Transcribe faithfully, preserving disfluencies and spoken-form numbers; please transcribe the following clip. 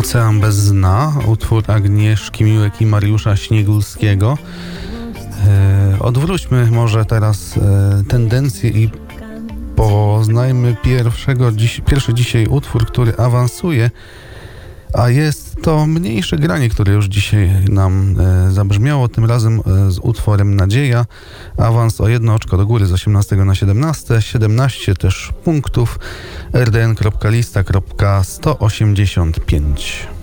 Ocean bez dna, utwór Agnieszki Miłek i Mariusza Śniegulskiego. E, odwróćmy może teraz e, tendencję i poznajmy pierwszego, dziś, pierwszy dzisiaj utwór, który awansuje, a jest to mniejsze granie, które już dzisiaj nam e, zabrzmiało, tym razem e, z utworem Nadzieja. Awans o jedno oczko do góry z osiemnastego na siedemnaste, siedemnaście też punktów. r d n kropka lista kropka sto osiemdziesiąt pięć.